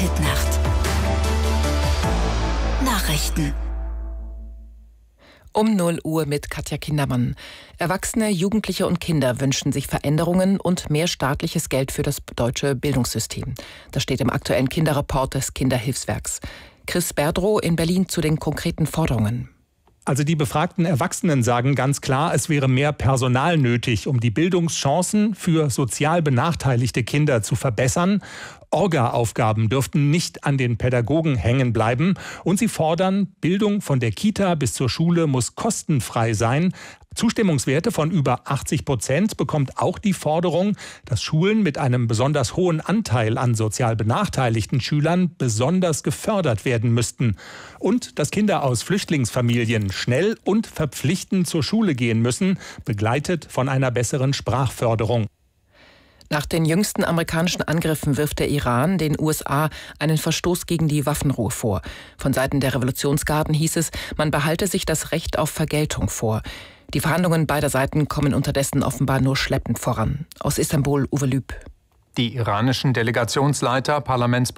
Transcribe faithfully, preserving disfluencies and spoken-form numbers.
Hit-Nacht. Nachrichten. Um null Uhr mit Katja Kindermann. Erwachsene, Jugendliche und Kinder wünschen sich Veränderungen und mehr staatliches Geld für das deutsche Bildungssystem. Das steht im aktuellen Kinderreport des Kinderhilfswerks. Chris Berdrow in Berlin zu den konkreten Forderungen. Also die befragten Erwachsenen sagen ganz klar, es wäre mehr Personal nötig, um die Bildungschancen für sozial benachteiligte Kinder zu verbessern. Orga-Aufgaben dürften nicht an den Pädagogen hängen bleiben. Und sie fordern, Bildung von der Kita bis zur Schule muss kostenfrei sein. Zustimmungswerte von über achtzig Prozent bekommt auch die Forderung, dass Schulen mit einem besonders hohen Anteil an sozial benachteiligten Schülern besonders gefördert werden müssten. Und dass Kinder aus Flüchtlingsfamilien schnell und verpflichtend zur Schule gehen müssen, begleitet von einer besseren Sprachförderung. Nach den jüngsten amerikanischen Angriffen wirft der Iran den U S A einen Verstoß gegen die Waffenruhe vor. Von Seiten der Revolutionsgarden hieß es, man behalte sich das Recht auf Vergeltung vor. Die Verhandlungen beider Seiten kommen unterdessen offenbar nur schleppend voran. Aus Istanbul, Uwe Lüb. Die iranischen Delegationsleiter, Parlaments